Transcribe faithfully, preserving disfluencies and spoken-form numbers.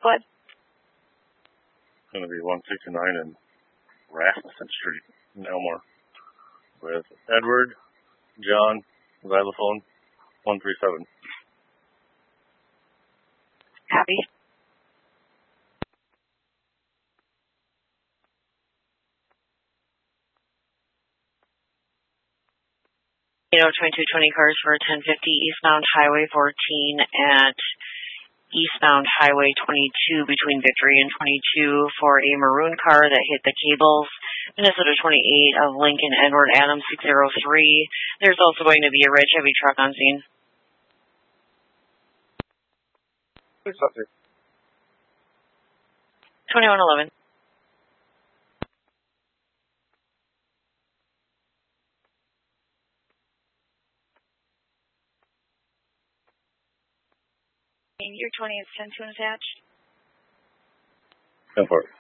Go ahead. It's going to be one sixty-nine and Rasmussen Street in Elmore with Edward, John, xylophone, one three seven. Happy. You know, twenty-two twenty cars for ten fifty eastbound Highway fourteen at eastbound Highway twenty-two between Victory and twenty-two for a maroon car that hit the cables. Minnesota twenty-eight of Lincoln Edward Adams six oh three. There's also going to be a red Chevy truck on scene. twenty-one eleven. Your twenty is ten two attached. Go for it.